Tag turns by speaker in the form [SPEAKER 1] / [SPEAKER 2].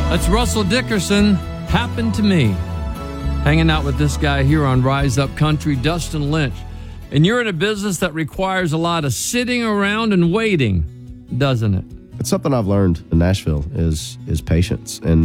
[SPEAKER 1] That's Russell Dickerson, Happened to Me. Hanging out with this guy here on Rise Up Country, Dustin Lynch. And you're in a business that requires a lot of sitting around and waiting, doesn't it?
[SPEAKER 2] It's something I've learned in Nashville is patience. And